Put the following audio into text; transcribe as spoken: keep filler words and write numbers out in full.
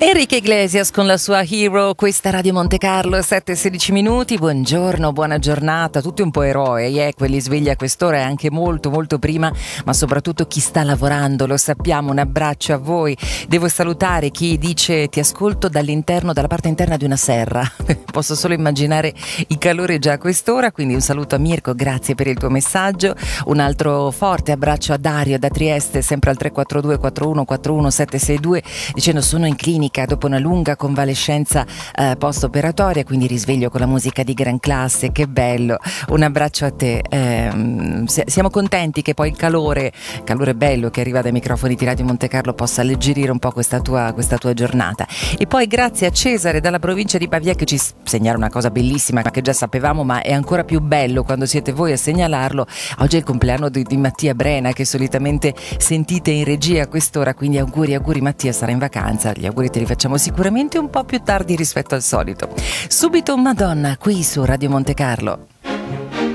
Enrique Iglesias con la sua Hero, questa Radio Monte Carlo, sette e sedici minuti, buongiorno, buona giornata, tutti un po' eroi, eh, quelli svegli a quest'ora e anche molto molto prima, ma soprattutto chi sta lavorando, lo sappiamo, un abbraccio a voi. Devo salutare chi dice ti ascolto dall'interno, dalla parte interna di una serra, posso solo immaginare il calore già a quest'ora, quindi un saluto a Mirko, grazie per il tuo messaggio, un altro forte abbraccio a Dario da Trieste, sempre al tre quattro due quattro uno quattro uno sette sei due, dicendo sono in clinica dopo una lunga convalescenza eh, post-operatoria, quindi risveglio con la musica di gran classe, che bello, un abbraccio a te. Eh, siamo contenti che poi il calore, calore bello che arriva dai microfoni di Radio Monte Carlo possa alleggerire un po' questa tua, questa tua giornata. E poi grazie a Cesare dalla provincia di Pavia che ci segnala una cosa bellissima che già sapevamo, ma è ancora più bello quando siete voi a segnalarlo. Oggi è il compleanno di, di Mattia Brena, che solitamente sentite in regia a quest'ora, quindi auguri, auguri. Mattia sarà in vacanza, gli auguri te li facciamo sicuramente un po' più tardi rispetto al solito. Subito Madonna qui su Radio Monte Carlo.